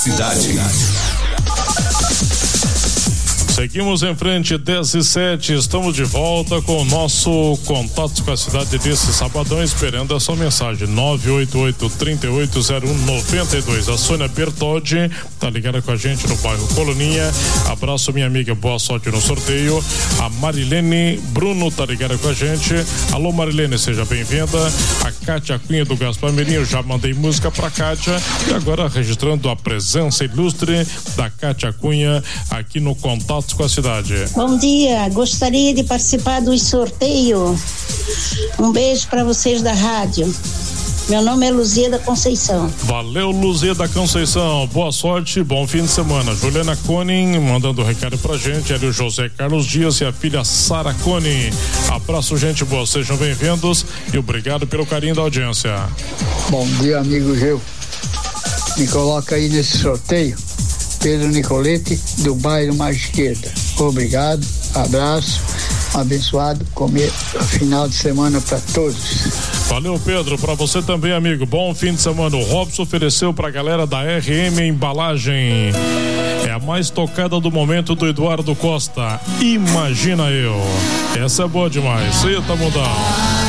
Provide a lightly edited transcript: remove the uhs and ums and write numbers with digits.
Cidade. Seguimos em frente, 10:07, estamos de volta com o nosso Contatos com a Cidade desse sabadão, esperando a sua mensagem, 988-380192. A Sônia Bertoldi tá ligada com a gente no bairro Coloninha. Abraço, minha amiga, boa sorte no sorteio. A Marilene Bruno tá ligada com a gente. Alô, Marilene, seja bem-vinda. A Kátia Cunha do Gaspar Mirim, eu já mandei música pra Kátia e agora registrando a presença ilustre da Kátia Cunha aqui no Contatos com a Cidade. Bom dia, gostaria de participar do sorteio. Um beijo para vocês da rádio. Meu nome é Luzia da Conceição. Valeu, Luzia da Conceição. Boa sorte, bom fim de semana. Juliana Conin mandando um recado pra gente. Ali o José Carlos Dias e a filha Sara Conin. Abraço, gente boa. Sejam bem-vindos e obrigado pelo carinho da audiência. Bom dia, amigo Gil. Me coloca aí nesse sorteio. Pedro Nicolete, do bairro Mais Esquerda. Obrigado, abraço, abençoado final de semana para todos. Valeu, Pedro, para você também, amigo, bom fim de semana. O Robson ofereceu pra galera da RM Embalagem, é a mais tocada do momento do Eduardo Costa, Imagina Eu. Essa é boa demais. Eita, mundão.